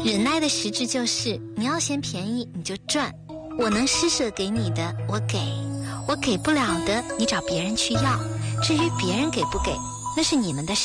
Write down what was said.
忍耐的实质就是，你要嫌便宜你就赚，我能施舍给你的我给，我给不了的你找别人去要，至于别人给不给，那是你们的事。